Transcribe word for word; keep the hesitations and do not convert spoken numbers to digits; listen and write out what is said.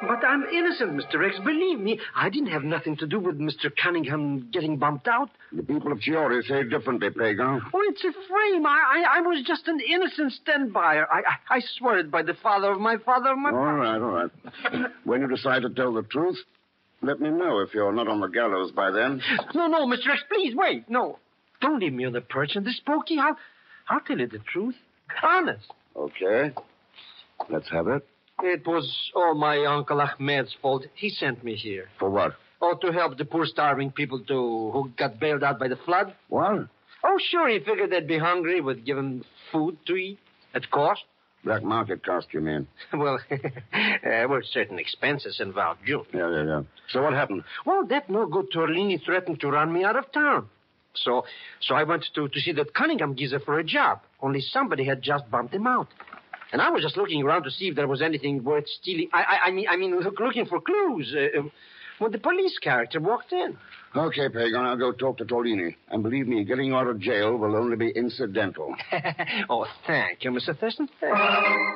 But I'm innocent, Mister X. Believe me, I didn't have nothing to do with Mister Cunningham getting bumped out. The people of Chiori say differently, Pagan. Oh, it's a frame. I, I, I was just an innocent stand-byer. I, I, I swear it by the father of my father of my All father. right, all right. When you decide to tell the truth, let me know if you're not on the gallows by then. No, no, Mister X, please, wait. No. Don't leave me on the perch in this pokey. I'll, I'll tell you the truth. Honest. Okay. Let's have it. It was all my Uncle Ahmed's fault. He sent me here. For what? Oh, to help the poor starving people to, who got bailed out by the flood. What? Oh, sure, he figured they'd be hungry. We'd give them food to eat at cost. Black market cost, you mean? Well, there were certain expenses involved, June. Yeah, yeah, yeah. So what happened? Well, that no good Torlini threatened to run me out of town. So so I went to, to see that Cunningham geezer for a job. Only somebody had just bumped him out. And I was just looking around to see if there was anything worth stealing. I I, I mean, I mean, look, looking for clues. Uh, when the police character walked in. Okay, Pagan, I'll go talk to Tolini. And believe me, getting you out of jail will only be incidental. Oh, thank you, Mister Thurston.